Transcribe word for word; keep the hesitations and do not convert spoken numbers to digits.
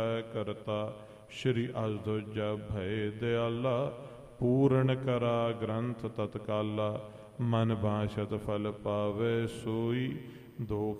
ਕਰਤਾ ਸ਼੍ਰੀ ਅਜਦੁਜਾ ਭੈ ਦਿਆਲਾ ਪੂਰਨ ਕਰਾ ਗ੍ਰੰਥ ਤਤਕਾਲਾ ਮਨ ਬਾਸ਼ਤ ਫਲ ਪਾਵੇ ਸੋਈ ਦੁਖ